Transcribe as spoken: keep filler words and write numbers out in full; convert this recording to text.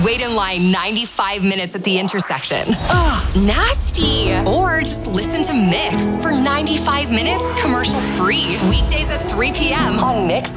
wait in line ninety-five minutes at the intersection. Ugh, nasty. Or just listen to Mix for ninety-five minutes commercial free. Weekdays at three p.m. on Mix